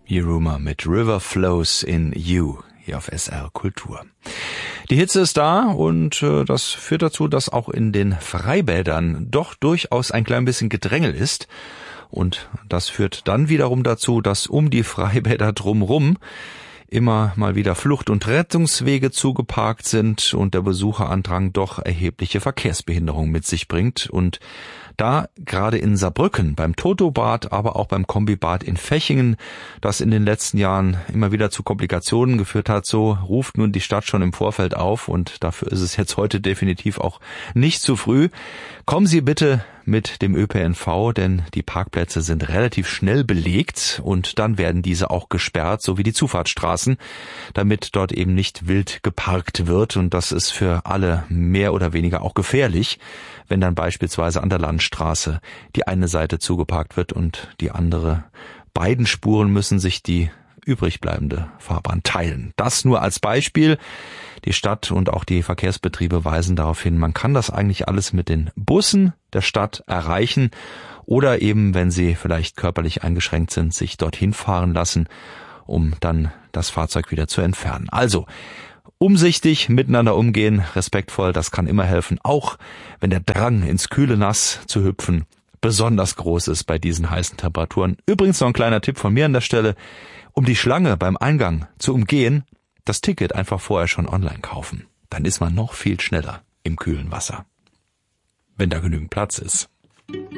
Yiruma mit River Flows in You hier auf SR Kultur. Die Hitze ist da und das führt dazu, dass auch in den Freibädern doch durchaus ein klein bisschen Gedrängel ist. Und das führt dann wiederum dazu, dass um die Freibäder drumrum immer mal wieder Flucht- und Rettungswege zugeparkt sind und der Besucherandrang doch erhebliche Verkehrsbehinderung mit sich bringt. Und da gerade in Saarbrücken beim Toto-Bad, aber auch beim Kombibad in Fechingen, das in den letzten Jahren immer wieder zu Komplikationen geführt hat, so ruft nun die Stadt schon im Vorfeld auf und dafür ist es jetzt heute definitiv auch nicht zu früh. Kommen Sie bitte mit dem ÖPNV, denn die Parkplätze sind relativ schnell belegt und dann werden diese auch gesperrt, so wie die Zufahrtsstraßen, damit dort eben nicht wild geparkt wird und das ist für alle mehr oder weniger auch gefährlich, wenn dann beispielsweise an der Landstraße die eine Seite zugeparkt wird und die andere. Beiden Spuren müssen sich die übrig bleibende Fahrbahn teilen. Das nur als Beispiel. Die Stadt und auch die Verkehrsbetriebe weisen darauf hin, man kann das eigentlich alles mit den Bussen der Stadt erreichen oder eben, wenn sie vielleicht körperlich eingeschränkt sind, sich dorthin fahren lassen, um dann das Fahrzeug wieder zu entfernen. Also, umsichtig miteinander umgehen, respektvoll, das kann immer helfen, auch wenn der Drang ins kühle Nass zu hüpfen besonders groß ist bei diesen heißen Temperaturen. Übrigens noch ein kleiner Tipp von mir an der Stelle, um die Schlange beim Eingang zu umgehen, das Ticket einfach vorher schon online kaufen. Dann ist man noch viel schneller im kühlen Wasser, wenn da genügend Platz ist.